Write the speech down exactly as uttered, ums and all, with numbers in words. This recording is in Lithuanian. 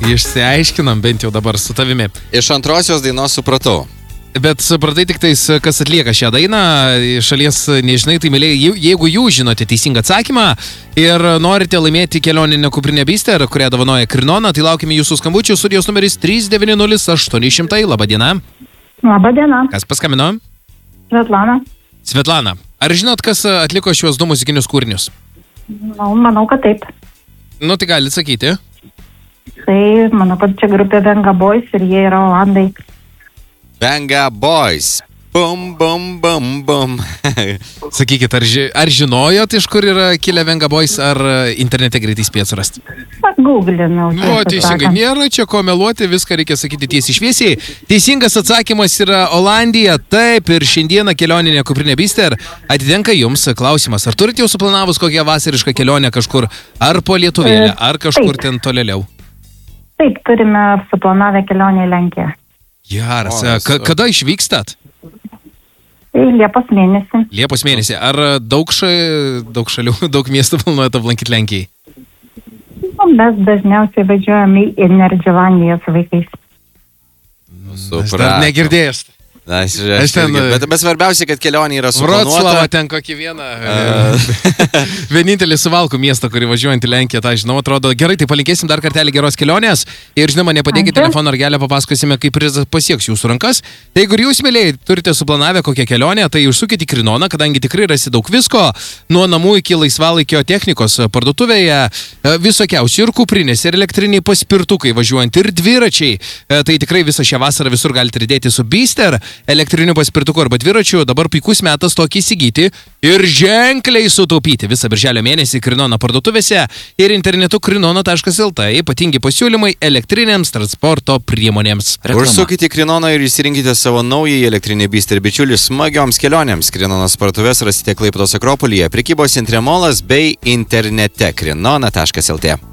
Išsiaiškinam bent jau dabar su tavimi. Iš antrosios dainos supratau. Bet supratai tik tais, kas atlieka šią dainą, šalies nežinai, tai mėlyje, jeigu jūs žinote teisingą atsakymą ir norite laimėti kelioninę kuprinę Bister, kurią dovanoja Krinona, tai laukime jūsų skambučių, studijos numeris trys devyni nulis aštuoni šimtai. Labą dieną. Labą dieną. Kas paskambino? Svetlana. Svetlana. Ar žinot, kas atliko šiuos du muzikinius kūrinius? Nu, manau, kad taip. Nu, tai galite sakyti. Tai manau, kad čia grupė Venga Boys ir jie yra olandai. Venga Boys. Bum, bum, bum, bum. Sakykit, ar, ži ar žinojot, iš kur yra kilę Venga Boys, ar internete greitai spėjot surasti? Googlinau. O, teisingai, nėra čia ko meluoti, viską reikia sakyti tiesiai šviesiai. Teisingas atsakymas yra Olandija, taip, ir šiandieną kelioninė kuprinė Bister atitenka jums. Klausimas, ar turite jau suplanavus kokią vasarišką kelionę kažkur, ar po Lietuvėlę, ar kažkur Taip. ten tolėliau? Taip, turime suplanavę kelionę į Lenkiją. Geras, O, Ka kada išvykstat? Tai Liepos mėnesį. Liepos mėnesį. Ar daug, ša daug šalių, daug miestų planuojate aplankyti Lenkijai? Nu, mes dažniausiai važiuojame į Nerdžilandiją su vaikais. Aš dar negirdėjęs. Na, aš, Aš aš ten- ten... Bet, bet svarbiausia, kad kelionė yra Vroclavą suplanuota. ten kokį vieną. Vienintelį Suvalkų miestą, kurį važiuojant į Lenkiją, tą žinau, atrodo gerai, tai palinkėsim dar kartelį geros kelionės ir žinoma, nepadėkite Ačiū. telefono argelę, papasakosime, kaip prizas pasieks jūsų rankas. Tai jeigu ir jūs, mėlyje, turite suplanavę kokią kelionę, tai užsukite į Krinoną, kadangi tikrai rasi daug visko, nuo namų iki laisvalaikio technikos parduotuvėje, e, visokiausių ir kuprinės, ir elektriniai paspirtukai važiuojant, ir dviračiai. E, Tai tikrai visą šią vasarą visur galite ridėti su Bister, elektriniu paspirtuku arba dviračiu. Dabar puikus metas tokį įsigyti ir ženkliai sutaupyti visą birželio mėnesį Krinona parduotuvėse ir internetu krinona taškas lt. Ypatingi pasiūlymai elektrinėms transporto priemonėms. Reklama. Užsukite į Krinoną ir išsirinkite savo naująjį elektrinį Bister bičiulį smagioms kelionėms. Krinonos parduotuvės rasite Klaipėdos Akropolyje, prekybos centre Molas bei internete krinona taškas lt.